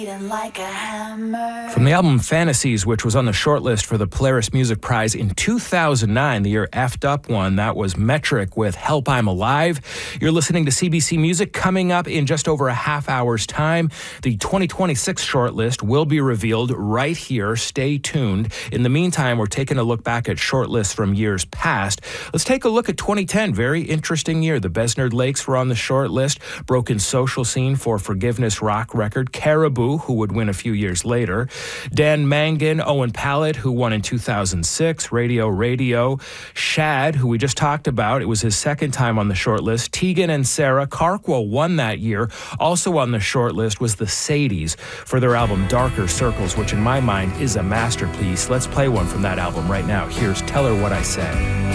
Like a hammer. From the album Fantasies, which was on the shortlist for the Polaris Music Prize in 2009, the year F'd Up won, that was Metric with Help I'm Alive. You're listening to CBC Music. Coming up in just over a half hour's time, the 2026 shortlist will be revealed right here. Stay tuned. In the meantime, we're taking a look back at shortlists from years past. Let's take a look at 2010. Very interesting year. The Besnard Lakes were on the shortlist. Broken Social Scene for Forgiveness rock record. Caribou, who would win a few years later. Dan Mangan, Owen Pallett, who won in 2006. Radio. Shad, who we just talked about. It was his second time on the shortlist. Tegan and Sarah. Carquo won that year. Also on the shortlist was the Sadies for their album Darker Circles, which in my mind is a masterpiece. Let's play one from that album right now. Here's Tell Her What I Said.